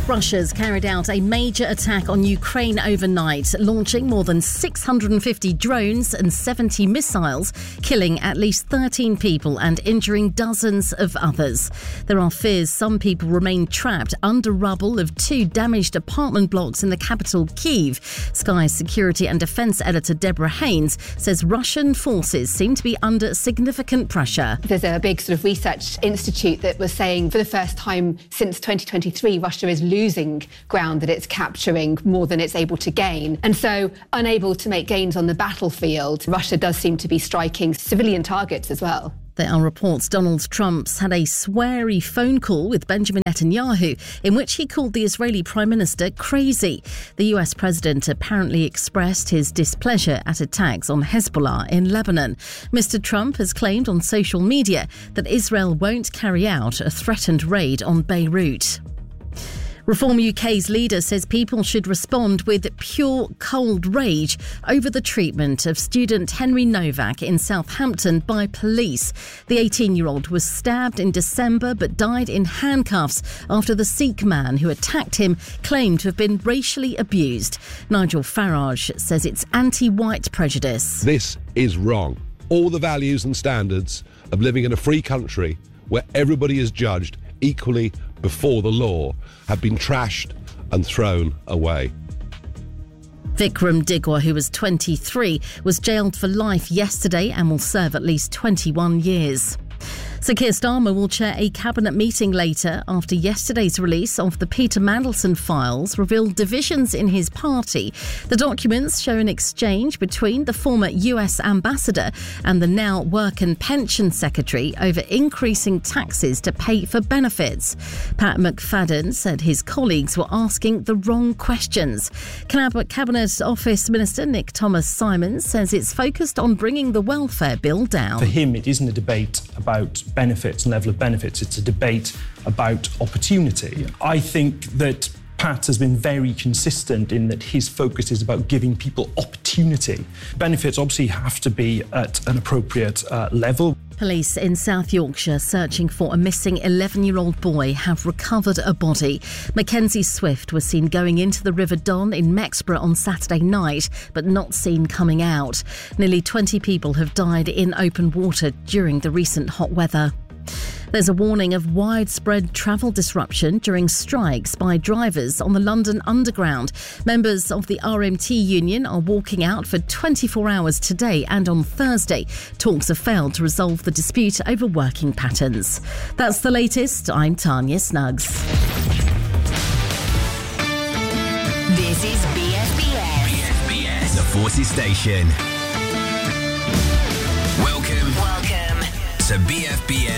Russia's carried out a major attack on Ukraine overnight, launching more than 650 drones and 70 missiles, killing at least 13 people and injuring dozens of others. There are fears some people remain trapped under rubble of 2 damaged apartment blocks in the capital, Kyiv. Sky's security and defence editor Deborah Haynes says Russian forces seem to be under significant pressure. There's a big sort of research institute that was saying for the first time since 2023, Russia is losing ground that it's capturing more than it's able to gain. And so, unable to make gains on the battlefield, Russia does seem to be striking civilian targets as well. There are reports Donald Trump's had a sweary phone call with Benjamin Netanyahu in which he called the Israeli Prime Minister crazy. The US President apparently expressed his displeasure at attacks on Hezbollah in Lebanon. Mr. Trump has claimed on social media that Israel won't carry out a threatened raid on Beirut. Reform UK's leader says people should respond with pure cold rage over the treatment of student Henry Novak in Southampton by police. The 18-year-old was stabbed in December but died in handcuffs after the Sikh man who attacked him claimed to have been racially abused. Nigel Farage says it's anti-white prejudice. This is wrong. All the values and standards of living in a free country where everybody is judged equally before the law have been trashed and thrown away. Vikram Digwa, who was 23, was jailed for life yesterday and will serve at least 21 years. Sir Keir Starmer will chair a cabinet meeting later after yesterday's release of the Peter Mandelson files revealed divisions in his party. The documents show an exchange between the former US ambassador and the now Work and Pension Secretary over increasing taxes to pay for benefits. Pat McFadden said his colleagues were asking the wrong questions. Cabinet Office Minister Nick Thomas-Simons says it's focused on bringing the welfare bill down. For him, it isn't a debate about benefits and level of benefits, it's a debate about opportunity. I think that Pat has been very consistent in that his focus is about giving people opportunity. Benefits obviously have to be at an appropriate level. Police in South Yorkshire searching for a missing 11-year-old boy have recovered a body. Mackenzie Swift was seen going into the River Don in Mexborough on Saturday night, but not seen coming out. Nearly 20 people have died in open water during the recent hot weather. There's a warning of widespread travel disruption during strikes by drivers on the London Underground. Members of the RMT union are walking out for 24 hours today and on Thursday. Talks have failed to resolve the dispute over working patterns. That's the latest. I'm Tanya Snuggs. This is BFBS. BFBS, the Forces Station. Welcome to BFBS